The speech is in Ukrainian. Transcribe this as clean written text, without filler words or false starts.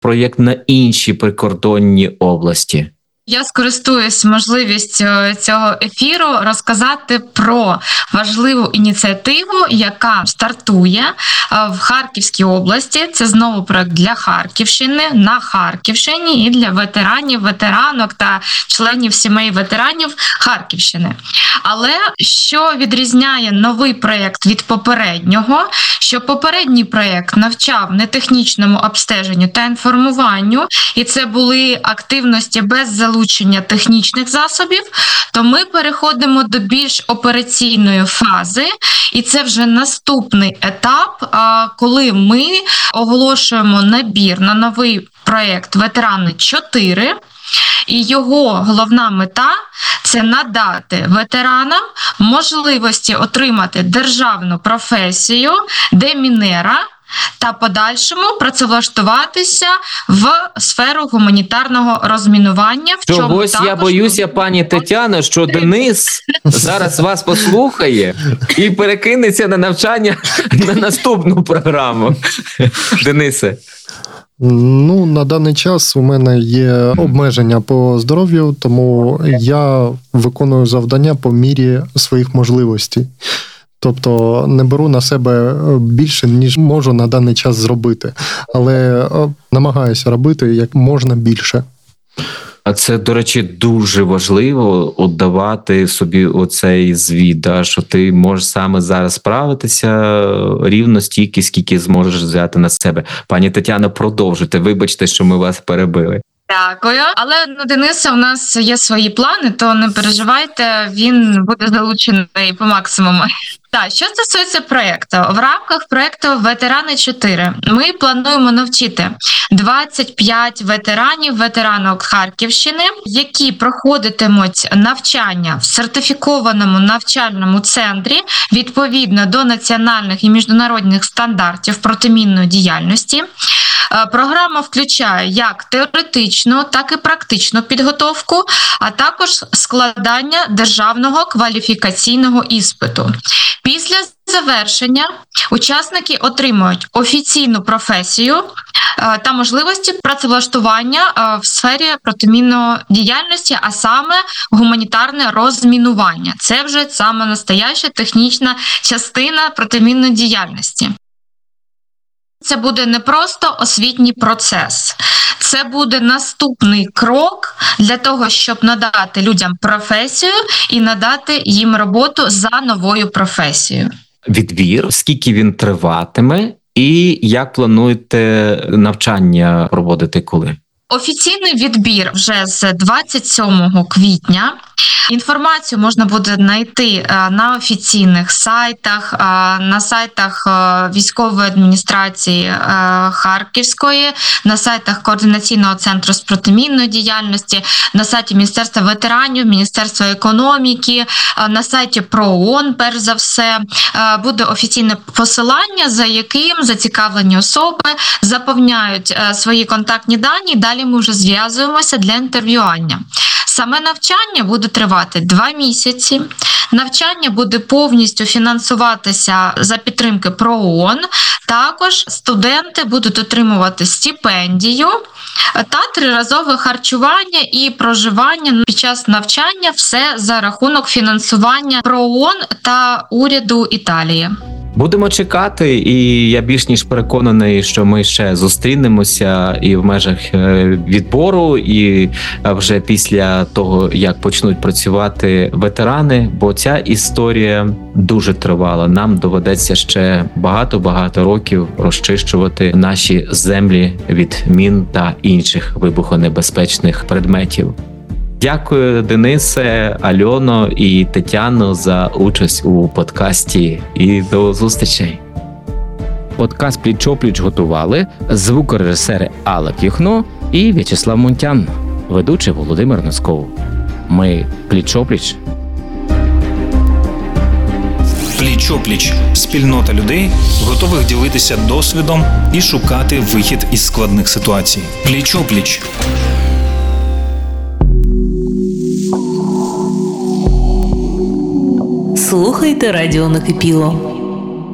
проєкт на інші прикордонні області? Я скористуюсь можливістю цього ефіру розказати про важливу ініціативу, яка стартує в Харківській області. Це знову проект для Харківщини, на Харківщині і для ветеранів, ветеранок та членів сімей ветеранів Харківщини. Але що відрізняє новий проєкт від попереднього, що попередній проєкт навчав нетехнічному обстеженню та інформуванню, і це були активності без залучення технічних засобів, то ми переходимо до більш операційної фази, і це вже наступний етап, коли ми оголошуємо набір на новий проєкт «Ветерани-4», і його головна мета – це надати ветеранам можливості отримати державну професію демінера та подальшому працевлаштуватися в сферу гуманітарного розмінування. Чогось я боюся, пані Тетяно, що Денис зараз вас послухає і перекинеться на навчання на наступну програму. Денисе. Ну, на даний час у мене є обмеження по здоров'ю, тому я виконую завдання по мірі своїх можливостей. Тобто не беру на себе більше, ніж можу на даний час зробити. Але намагаюся робити як можна більше. А це, до речі, дуже важливо давати собі оцей звіт, що ти можеш саме зараз справитися рівно стільки, скільки зможеш взяти на себе. Пані Тетяно, продовжуйте. Вибачте, що ми вас перебили. Дякую. Але Дениса, у нас є свої плани, то не переживайте, він буде залучений по максимуму. Так, що стосується проєкту. В рамках проєкту «Ветерани-4» ми плануємо навчити 25 ветеранів, ветеранок Харківщини, які проходитимуть навчання в сертифікованому навчальному центрі відповідно до національних і міжнародних стандартів протимінної діяльності. Програма включає як теоретичну, так і практичну підготовку, а також складання державного кваліфікаційного іспиту. Після завершення учасники отримують офіційну професію та можливості працевлаштування в сфері протимінної діяльності, а саме гуманітарне розмінування. Це вже саме настояща технічна частина протимінної діяльності. Це буде не просто освітній процес, це буде наступний крок для того, щоб надати людям професію і надати їм роботу за новою професією. Відбір, скільки він триватиме і як плануєте навчання проводити коли? Офіційний відбір вже з 27 квітня. Інформацію можна буде знайти на офіційних сайтах, на сайтах військової адміністрації Харківської, на сайтах Координаційного центру з протимінної діяльності, на сайті Міністерства ветеранів, Міністерства економіки, на сайті ПРООН, перш за все. Буде офіційне посилання, за яким зацікавлені особи заповняють свої контактні дані, далі ми вже зв'язуємося для інтерв'ювання. Саме навчання буде тривати 2 місяці. Навчання буде повністю фінансуватися за підтримки ПРООН. Також студенти будуть отримувати стипендію та 3-разове харчування і проживання під час навчання. Все за рахунок фінансування ПРООН та уряду Італії. Будемо чекати, і я більш ніж переконаний, що ми ще зустрінемося і в межах відбору, і вже після того, як почнуть працювати ветерани, бо ця історія дуже тривала. Нам доведеться ще багато років розчищувати наші землі від мін та інших вибухонебезпечних предметів. Дякую, Денисе, Альоно і Тетяно, за участь у подкасті. І до зустрічей. Подкаст «Пліч-о-пліч» готували звукорежисери Алла Кюхно і В'ячеслав Мунтян, ведучий Володимир Носков. Ми «Пліч-о-пліч». Пліч-о-пліч – спільнота людей, готових ділитися досвідом і шукати вихід із складних ситуацій. Пліч-о-пліч. Слухайте радіо «Накипіло».